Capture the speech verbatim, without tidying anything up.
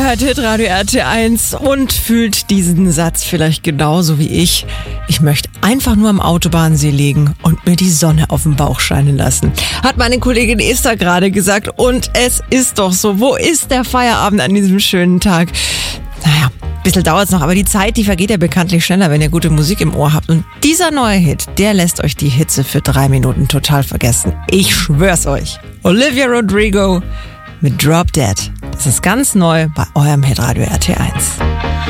hört Hitradio R T eins und fühlt diesen Satz vielleicht genauso wie ich. Ich möchte einfach nur am Autobahnsee liegen und mir die Sonne auf den Bauch scheinen lassen. Hat meine Kollegin Esther gerade gesagt. Und es ist doch so. Wo ist der Feierabend an diesem schönen Tag? Naja, ein bisschen dauert es noch, aber die Zeit, die vergeht ja bekanntlich schneller, wenn ihr gute Musik im Ohr habt. Und dieser neue Hit, der lässt euch die Hitze für drei Minuten total vergessen. Ich schwör's euch. Olivia Rodrigo mit Drop Dead. Das ist ganz neu bei eurem Hitradio R T eins.